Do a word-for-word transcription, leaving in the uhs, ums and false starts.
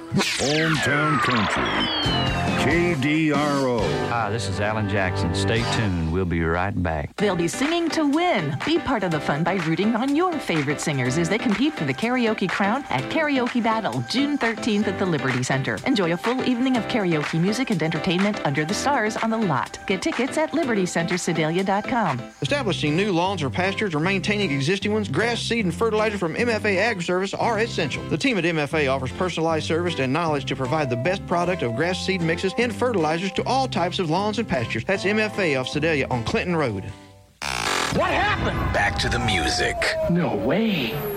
Hometown Country, K D R O. Hi, this is Alan Jackson. Stay tuned. We'll be right back. They'll be singing to win. Be part of the fun by rooting on your favorite singers as they compete for the karaoke crown at Karaoke Battle, June thirteenth at the Liberty Center. Enjoy a full evening of karaoke music and entertainment under the stars on the lot. Get tickets at liberty center sedalia dot com. Establishing new lawns or pastures or maintaining existing ones, grass, seed, and fertilizer from M F A Ag Service are essential. The team at M F A offers personalized service and knowledge to provide the best product of grass seed mixes and fertilizers to all types of lawns and pastures. That's M F A of Sedalia on Clinton Road. What happened? Back to the music. No way.